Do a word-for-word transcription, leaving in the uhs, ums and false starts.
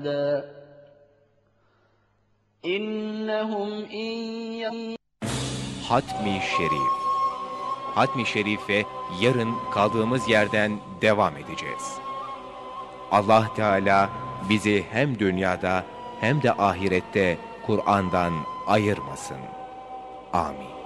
İnnehum in Hatmi Şerif. Hatmi Şerif'e yarın kaldığımız yerden devam edeceğiz. Allah Teala bizi hem dünyada hem de ahirette Kur'an'dan ayırmasın. Amin.